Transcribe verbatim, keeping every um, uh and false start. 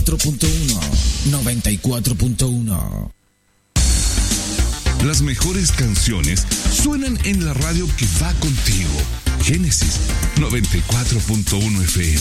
noventa y cuatro punto uno. Las mejores canciones suenan en la radio que va contigo. Génesis noventa y cuatro punto uno F M.